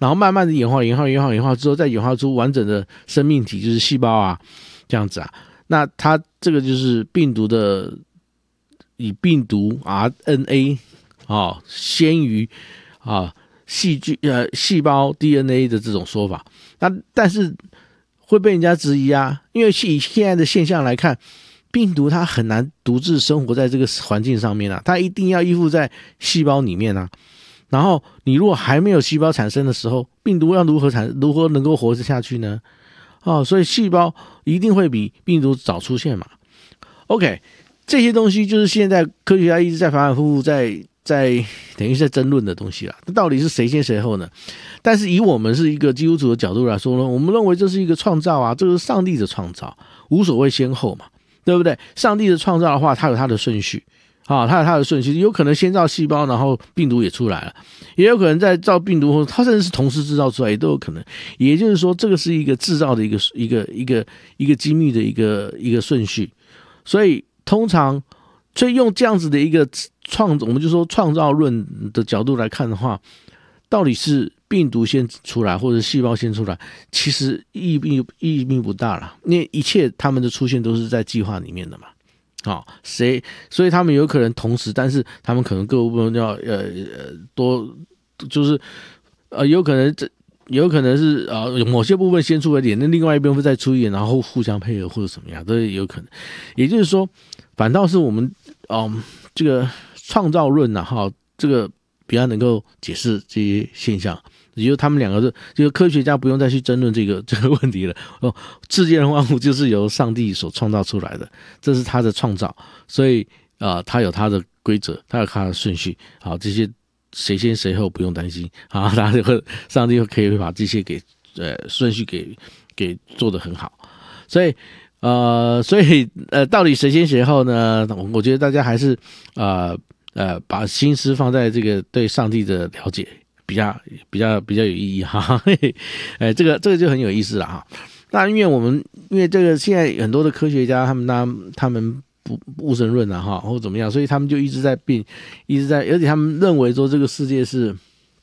然后慢慢的演化之后，再演化出完整的生命体，就是细胞啊，这样子啊。那它这个就是病毒的，以病毒 RNA 先于细胞 DNA 的这种说法。那但是会被人家质疑啊，因为以现在的现象来看，病毒它很难独自生活在这个环境上面啊，它一定要依附在细胞里面啊。然后你如果还没有细胞产生的时候，病毒要如何能够活着下去呢？所以细胞一定会比病毒早出现嘛。OK， 这些东西就是现在科学家一直在反反复复在等于在争论的东西啦。那到底是谁先谁后呢？但是以我们是一个基督徒的角度来说呢，我们认为这是一个创造啊，这是上帝的创造，无所谓先后嘛，对不对？上帝的创造的话，它有它的顺序。它有它的顺序，有可能先造细胞，然后病毒也出来了，也有可能在造病毒，它甚至是同时制造出来，也都有可能。也就是说，这个是一个制造的一个机密的一个顺序。所以用这样子的一个我们就说创造论的角度来看的话，到底是病毒先出来，或者细胞先出来，其实意义并不大了，因为一切他们的出现都是在计划里面的嘛。所以他们有可能同时，但是他们可能各部分要多，就是有可能是某些部分先出一点，那另外一部分再出一点，然后互相配合或者怎么样都有可能。也就是说，反倒是我们这个创造论这个比较能够解释这些现象。也就是他们两个就是科学家不用再去争论这个问题了。世界的万物就是由上帝所创造出来的，这是他的创造，所以他有他的规则，他有他的顺序。好，这些谁先谁后不用担心啊，上帝可以把这些顺序给做得很好。所以到底谁先谁后呢？我觉得大家还是把心思放在这个对上帝的了解。比较有意义哈，这个就很有意思了哈。那因为这个现在很多的科学家他们不无神论啊或者怎么样，所以他们就一直在，而且他们认为说这个世界是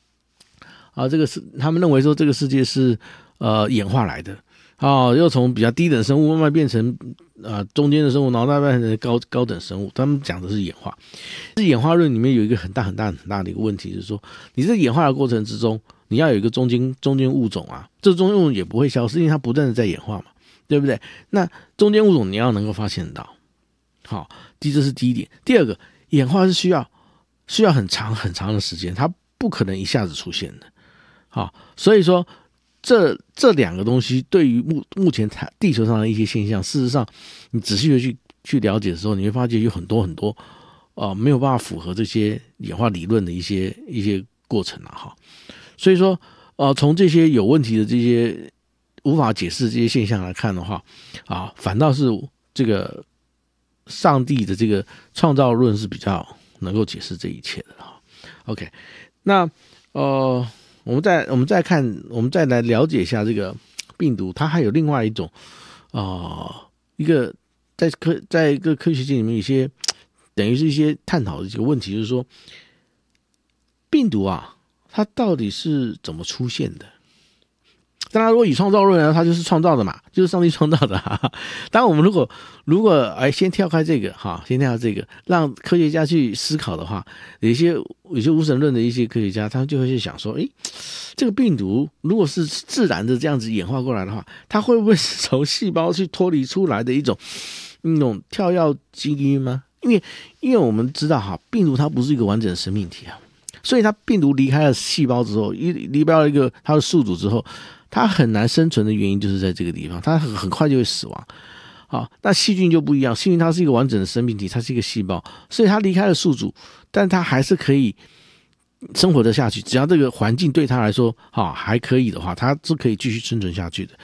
他们认为说这个世界是演化来的又从比较低等生物慢慢变成中间的生物，然后慢慢变成高等生物。他们讲的是演化。是演化论里面有一个很大的一个问题，就是说你在演化的过程之中，你要有一个中间物种啊，这中间物种也不会消失，因为它不断的在演化嘛，对不对？那中间物种你要能够发现到。好，这是第一点。第二个，演化是需要很长的时间，它不可能一下子出现的。好，所以说这两个东西对于目前地球上的一些现象，事实上你仔细的去了解的时候，你会发现有很多没有办法符合这些演化理论的一些过程啊所以说从这些有问题的这些无法解释这些现象来看的话反倒是这个上帝的这个创造论是比较能够解释这一切的OK， 那我们再来了解一下这个病毒，它还有另外一种一个在一个科学界里面一些等于是一些探讨的一个问题，就是说病毒它到底是怎么出现的？当然，如果以创造论来，它就是创造的嘛，就是上帝创造的当然，我们如果先跳开这个让科学家去思考的话，有些无神论的一些科学家，他们就会去想说，这个病毒如果是自然的这样子演化过来的话，它会不会是从细胞去脱离出来的一种跳跃基因吗？因为我们知道病毒它不是一个完整的生命体所以它病毒离开了细胞之后，离开了一个它的宿主之后，它很难生存的原因就是在这个地方，它很快就会死亡。那细菌就不一样，细菌它是一个完整的生命体，它是一个细胞，所以它离开了宿主，但它还是可以生活得下去，只要这个环境对它来说还可以的话，它是可以继续生存下去的。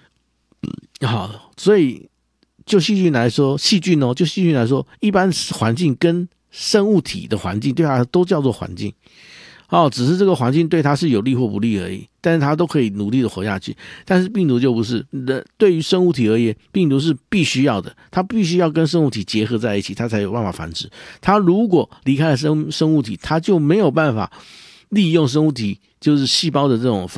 所以就细菌来说，一般环境跟生物体的环境对它都叫做环境只是这个环境对它是有利或不利而已，但是它都可以努力的活下去。但是病毒就不是，对于生物体而言，病毒是必须要的，它必须要跟生物体结合在一起，它才有办法繁殖。它如果离开了生物体，它就没有办法利用生物体就是细胞的这种